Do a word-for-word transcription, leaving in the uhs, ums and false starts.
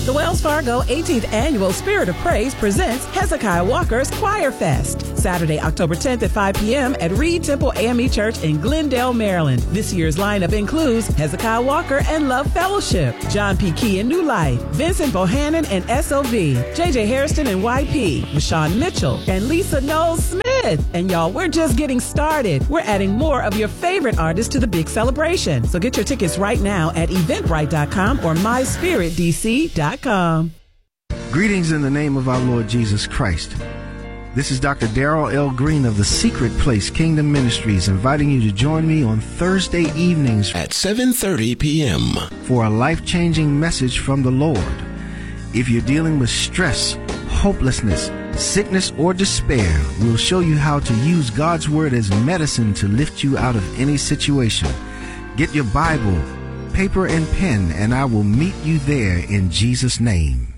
The Wells Fargo eighteenth Annual Spirit of Praise presents Hezekiah Walker's Choir Fest. Saturday, October tenth at five p.m. at Reed Temple A M E Church in Glendale, Maryland. This year's lineup includes Hezekiah Walker and Love Fellowship, John P. Key and New Life, Vincent Bohannon and S O V, J J Hairston and Y P, Rashawn Mitchell, and Lisa Knowles Smith. And y'all, we're just getting started. We're adding more of your favorite artists to the big celebration. So get your tickets right now at eventbrite dot com or my spirit d c dot com. Greetings in the name of our Lord Jesus Christ. This is Doctor Darrell L. Green of The Secret Place Kingdom Ministries, inviting you to join me on Thursday evenings at seven thirty p.m. for a life-changing message from the Lord. If you're dealing with stress, hopelessness, sickness, or despair, we'll show you how to use God's Word as medicine to lift you out of any situation. Get your Bible, paper, and pen, and I will meet you there in Jesus' name.